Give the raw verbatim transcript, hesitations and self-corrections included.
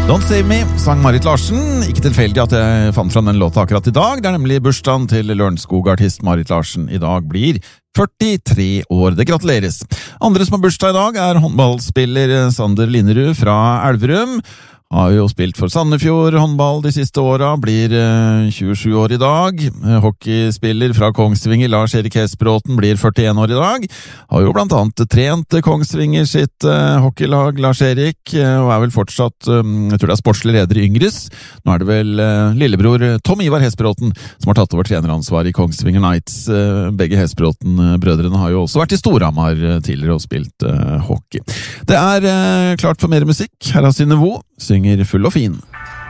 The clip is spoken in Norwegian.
Don't Save Me, sang Marit Larsen. Ikke tilfeldig at jeg fant fram den låta akkurat i dag. Det er nemlig bursdagen til Lørenskog-artist Marit Larsen. I dag blir førtitre år. Det gratuleres. Andre som har bursdag i dag er håndballspiller Sander Linnerud fra Elverum. Har jo spilt for Sandefjord håndball de siste åra, blir tjuesju år i dag. Hockeyspiller fra Kongsvinger, Lars-Erik Hesbråten, blir førtien år i dag. Har jo blant annet trent Kongsvinger sitt uh, hockeylag, Lars-Erik, uh, og er vel fortsatt, um, jeg tror det er sportslig leder i Yngres. Nå er det vel uh, lillebror Tom Ivar Hesbråten som har tatt over treneransvar i Kongsvinger Knights. Uh, begge Hesbråten-brødrene har jo også vært i Storhamar uh, tidligere og spilt uh, hockey. Det er uh, klart for mer musikk. Her er Synnøve, synger Full og fin.